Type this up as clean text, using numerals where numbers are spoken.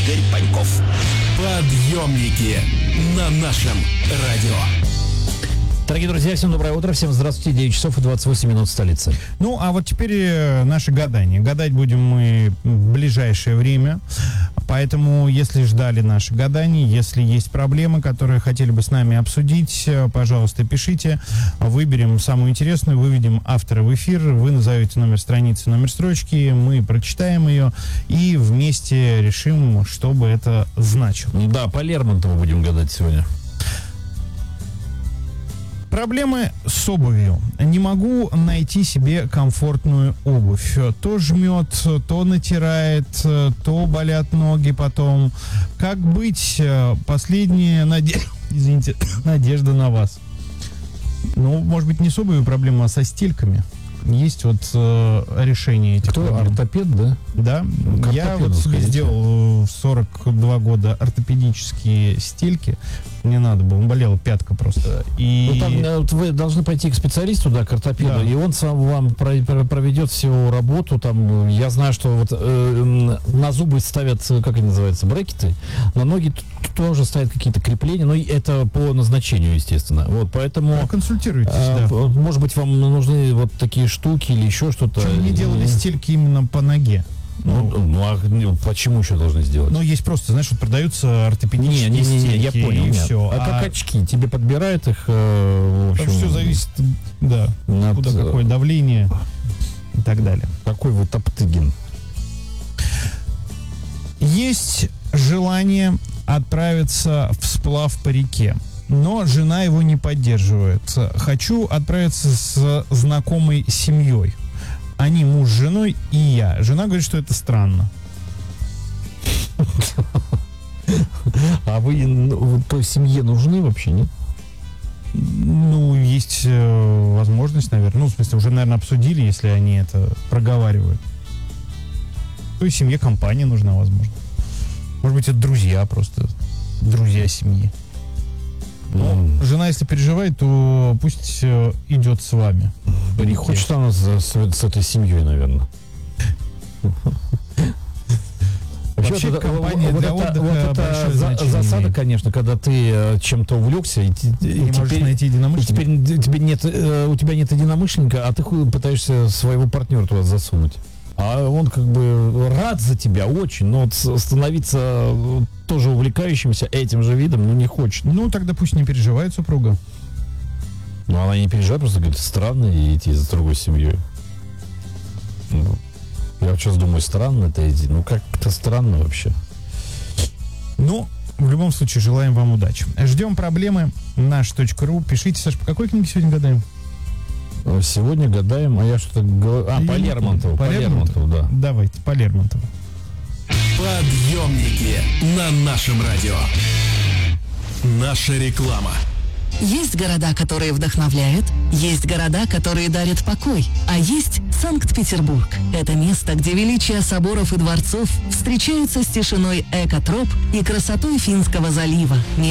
Игорь Паньков. Подъемники на нашем радио. Дорогие друзья, всем доброе утро, всем здравствуйте, 9 часов и 28 минут в столице. Ну, а вот теперь наши гадания. Гадать будем мы в ближайшее время, поэтому, если ждали наши гадания, если есть проблемы, которые хотели бы с нами обсудить, пожалуйста, пишите, выберем самую интересную, выведем автора в эфир, вы назовете номер страницы, номер строчки, мы прочитаем ее и вместе решим, что бы это значило. Да, по Лермонтову будем гадать сегодня. Проблемы с обувью. Не могу найти себе комфортную обувь. То жмет, то натирает, то болят ноги потом. Как быть? Последняя надежда на вас. Ну, может быть, не с обувью проблема, а со стельками. Есть вот решение этих проблем. Ортопед, да? Да. Я вот себе сделал в 42 года ортопедические стельки. Не надо было, болела пятка просто. И... Ну, там вот вы должны пойти к специалисту, да, к ортопеду, да. И он сам вам проведет всю работу. Там, я знаю, что вот на зубы ставят, как они называются, брекеты, на ноги тоже ставят какие-то крепления, но это по назначению, естественно. Вот, поэтому... Консультируйтесь, да. Может быть, вам нужны вот такие штуки или еще что-то. Что не делали стельки именно по ноге? А почему еще должны сделать? Ну, есть просто, знаешь, вот продаются ортопедические стельки, я понял, и все. А как очки? Тебе подбирают их, в общем... Все зависит, да, куда какое давление и так далее. Какой вы Топтыгин? Есть желание отправиться в сплав по реке, но жена его не поддерживает. Хочу отправиться с знакомой семьей. Они муж с женой и я. Жена говорит, что это странно. А вы той семье нужны вообще, нет? Ну, есть возможность, наверное. Ну, в смысле, уже, наверное, обсудили, если они это проговаривают. Той семье компания нужна, возможно. Может быть, это друзья просто. Друзья семьи. Но жена, если переживает, то пусть идет с вами. Не хочет она с этой семьей, наверное. Вообще, компания для отдыха большое значение засада, имеет. Конечно, когда ты чем-то увлекся, и можешь найти единомышленника. И теперь у тебя нет единомышленника, а ты пытаешься своего партнера туда засунуть. А он как бы рад за тебя очень, но вот становиться тоже увлекающимся этим же видом, не хочет. Ну, тогда пусть не переживает супруга. Ну, она не переживает, просто говорит, странно идти за другой семьей. Ну, я вот сейчас думаю, странно это идти. Ну, как-то странно вообще. Ну, в любом случае, желаем вам удачи. Ждем проблемы. Наш.ру. Пишите, Саш, по какой книге сегодня гадаем? Сегодня гадаем, а я что-то говорю... по Лермонтову. По Лермонтову, да. Давайте, по Лермонтову. Подъемники на нашем радио. Наша реклама. Есть города, которые вдохновляют, есть города, которые дарят покой, а есть Санкт-Петербург. Это место, где величие соборов и дворцов встречаются с тишиной экотроп и красотой Финского залива.